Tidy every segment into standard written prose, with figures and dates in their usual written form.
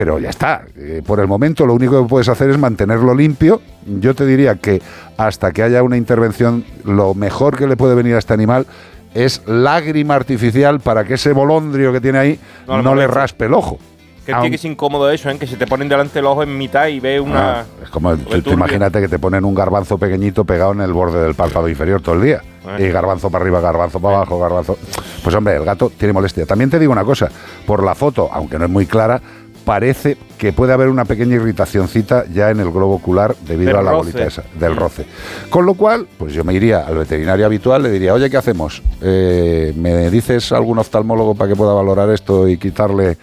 Pero ya está, por el momento lo único que puedes hacer es mantenerlo limpio. Yo te diría que hasta que haya una intervención, lo mejor que le puede venir a este animal es lágrima artificial para que ese bolondrio que tiene ahí no le raspe el ojo. Que tiene que ser incómodo eso, ¿eh? Que se te ponen delante el ojo en mitad y ves una... Es como, tú imagínate que te ponen un garbanzo pequeñito pegado en el borde del párpado inferior todo el día. Y garbanzo para arriba, garbanzo para abajo, garbanzo... Pues hombre, el gato tiene molestia. También te digo una cosa, por la foto, aunque no es muy clara, parece que puede haber una pequeña irritacioncita ya en el globo ocular debido a la bolita esa, del roce. Con lo cual, pues yo me iría al veterinario habitual, le diría, oye, ¿qué hacemos? ¿Me dices algún oftalmólogo para que pueda valorar esto y quitarle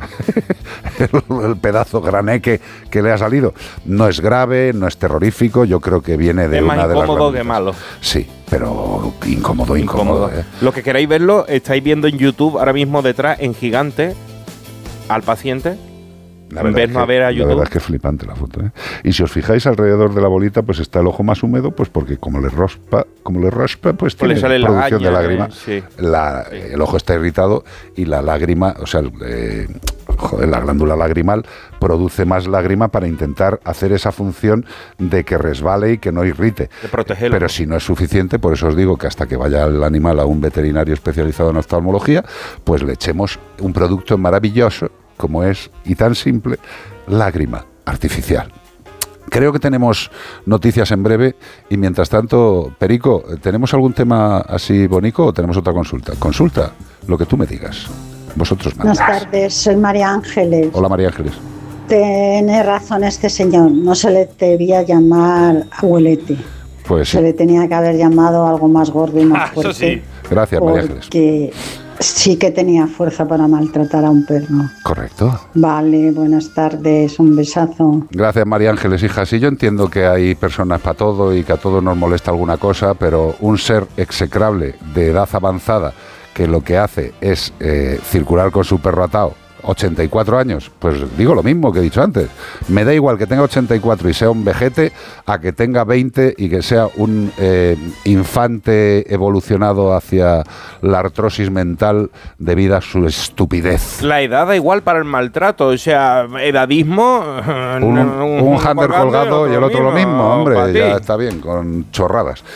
el pedazo graneque que le ha salido? No es grave, no es terrorífico, yo creo que viene de una de las... Es más incómodo que malo. Sí, pero incómodo. Lo que queráis verlo, estáis viendo en YouTube ahora mismo detrás, en gigante, al paciente. La verdad es que es flipante la foto, ¿eh? Y si os fijáis alrededor de la bolita, pues está el ojo más húmedo, pues porque como le raspa, pues tiene sale producción la de lágrima. Sí. El ojo está irritado y la lágrima, o sea, la glándula lagrimal produce más lágrima para intentar hacer esa función de que resbale y que no irrite. De protegerlo. Pero si no es suficiente, por eso os digo que hasta que vaya el animal a un veterinario especializado en oftalmología, pues le echemos un producto maravilloso, como es, y tan simple, lágrima artificial. Creo que tenemos noticias en breve y mientras tanto, Perico, ¿tenemos algún tema así bonito o tenemos otra consulta? Consulta, lo que tú me digas. Vosotros mandáis. Buenas tardes, soy María Ángeles. Hola, María Ángeles. Tiene razón este señor, no se le debía llamar abuelete. Pues sí. Se le tenía que haber llamado algo más gordo y más fuerte. Eso sí. Gracias, María Ángeles. Porque sí que tenía fuerza para maltratar a un perro. Correcto. Vale, buenas tardes, un besazo. Gracias, María Ángeles, hija. Sí, yo entiendo que hay personas para todo y que a todos nos molesta alguna cosa, pero un ser execrable de edad avanzada que lo que hace es circular con su perro atado 84 años, pues digo lo mismo que he dicho antes. Me da igual que tenga 84 y sea un vejete a que tenga 20 y que sea un infante evolucionado hacia la artrosis mental debido a su estupidez. La edad da igual para el maltrato, o sea, edadismo... Un hander colgado y el otro lo mismo, hombre, ya está bien, con chorradas.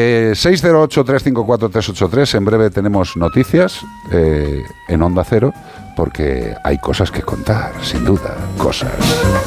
608-354-383, en breve tenemos noticias en Onda Cero, porque hay cosas que contar, sin duda, cosas.